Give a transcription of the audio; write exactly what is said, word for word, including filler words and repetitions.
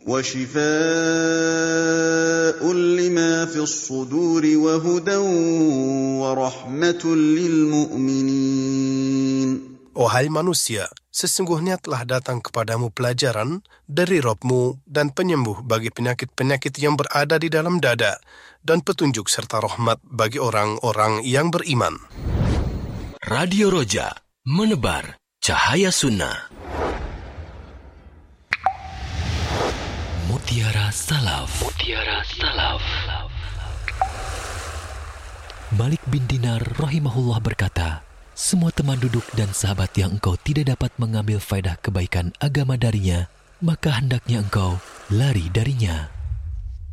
وَشِفَاءٌ لِمَا فِي الصُّدُورِ وَهُدًى وَرَحْمَةٌ لِلْمُؤْمِنِينَ. Wahai manusia, sesungguhnya telah datang kepadamu pelajaran dari Rabb-mu dan penyembuh bagi penyakit-penyakit yang berada di dalam dada, dan petunjuk serta rahmat bagi orang-orang yang beriman. Radio Roja, menebar cahaya sunnah. Mutiara Salaf. Mutiara Salaf. Malik bin Dinar rahimahullah berkata, semua teman duduk dan sahabat yang engkau tidak dapat mengambil faedah kebaikan agama darinya, maka hendaknya engkau lari darinya.